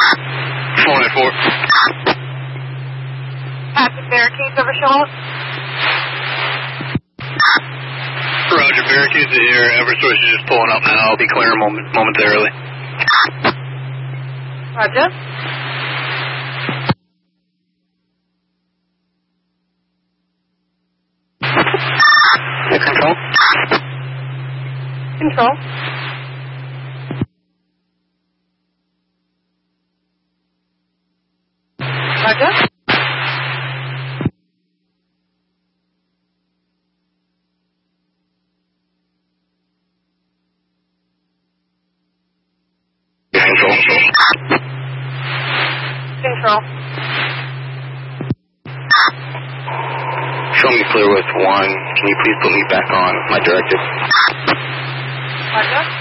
494. Active barricades over Charlotte. Roger, barricades are here. Eversource is just pulling up now. I'll be clearing momentarily. Roger. Control. Control. Roger. Control. Control. Show me clear with 1. Can you please put me back on my directive? Roger.